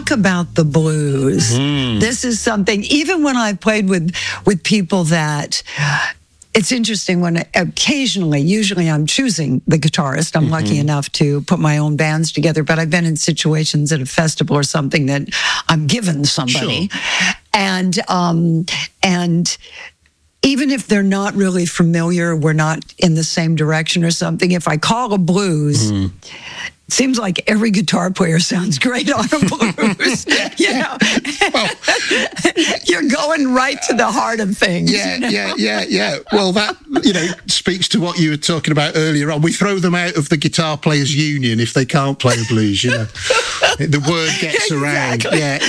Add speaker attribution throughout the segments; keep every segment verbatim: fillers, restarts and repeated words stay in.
Speaker 1: talk about the blues. Mm. This is something, even when I played with, with people that, it's interesting when occasionally, usually I'm choosing the guitarist. I'm mm-hmm. lucky enough to put my own bands together, but I've been in situations at a festival or something that I'm given somebody. Sure. And, um, and, even if they're not really familiar, we're not in the same direction or something, if I call a blues, mm. it seems like every guitar player sounds great on a blues. You know, well, you're going right to the heart of things.
Speaker 2: Yeah,
Speaker 1: you know?
Speaker 2: yeah, yeah, yeah. Well, that, you know, speaks to what you were talking about earlier on. We throw them out of the guitar players union if they can't play a blues, you know. The word gets around.
Speaker 1: Exactly.
Speaker 2: Yeah,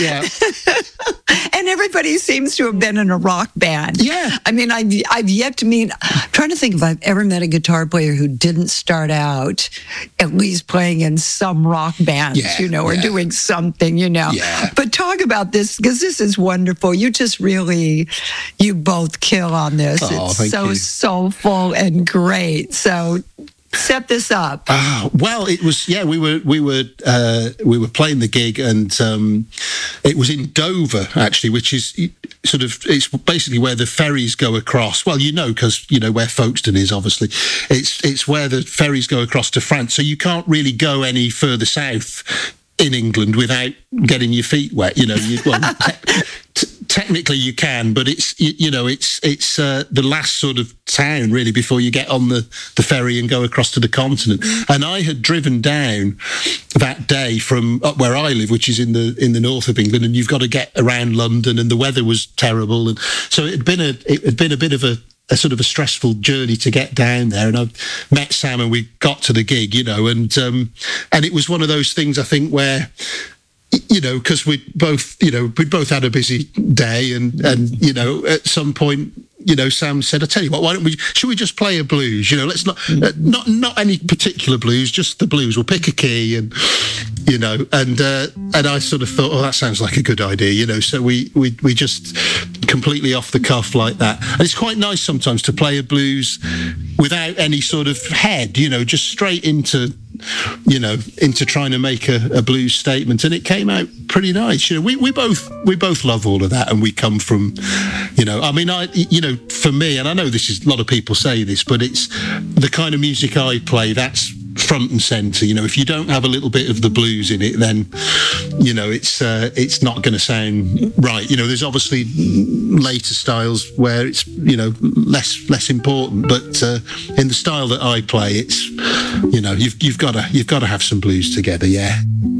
Speaker 2: yeah.
Speaker 1: And everybody seems to have been in a rock band.
Speaker 2: Yeah.
Speaker 1: I mean, I've, I've yet to meet, I'm trying to think if I've ever met a guitar player who didn't start out at least playing in some rock bands,
Speaker 2: yeah,
Speaker 1: you know, or
Speaker 2: yeah.
Speaker 1: doing something, you know.
Speaker 2: Yeah.
Speaker 1: But talk about this, because this is wonderful. You just really, you both kill on this.
Speaker 2: Oh,
Speaker 1: it's
Speaker 2: thank
Speaker 1: so
Speaker 2: you.
Speaker 1: soulful and great. So set this up.
Speaker 2: Oh, well, it was, yeah, we were we were uh, we were playing the gig, and um, it was in Dover, actually, which is sort of, it's basically where the ferries go across. Well, you know, because, you know, where Folkestone is, obviously. It's, it's where the ferries go across to France, so you can't really go any further south in England without getting your feet wet, you know. You, well, te- t- technically you can, but it's, you, you know, it's it's uh, the last sort of town really before you get on the, the ferry and go across to the continent. And I had driven down that day from up where I live, which is in the in the north of England, and you've got to get around London, and the weather was terrible, and so it had been a it had been a bit of a a sort of a stressful journey to get down there. And I met Sam and we got to the gig, you know, and um, and it was one of those things, I think, where, you know, because we both, you know, we both had a busy day, and, and, you know, at some point, you know, Sam said, I tell you what, why don't we, should we just play a blues? You know, let's not, uh, not, not any particular blues, just the blues. We'll pick a key and, you know, and, uh, and I sort of thought, oh, that sounds like a good idea, you know, so we, we, we just completely off the cuff like that. And it's quite nice sometimes to play a blues without any sort of head, you know, just straight into, you know, into trying to make a, a blues statement, and it came out pretty nice. You know, we, we both we both love all of that, and we come from, you know, I mean, I you know, for me, and I know this is, a lot of people say this, but it's the kind of music I play, that's front and centre. You know, if you don't have a little bit of the blues in it, then, you know, it's uh, it's not going to sound right. You know, there's obviously later styles where it's, you know, less less important, but uh, in the style that I play, it's, you know, you've you've got to you've got to have some blues together. Yeah.